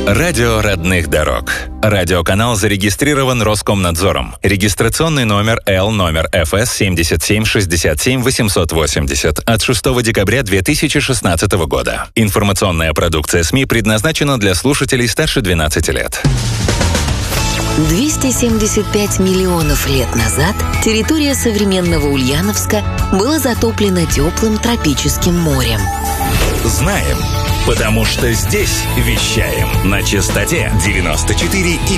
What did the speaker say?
Радио родных дорог. Радиоканал зарегистрирован Роскомнадзором. Регистрационный номер ФС 77 880 от 6 декабря 2016 года. Информационная продукция СМИ предназначена для слушателей старше 12 лет. 275 миллионов лет назад территория современного Ульяновска была затоплена теплым тропическим морем. Знаем, потому что здесь вещаем на частоте 94,8.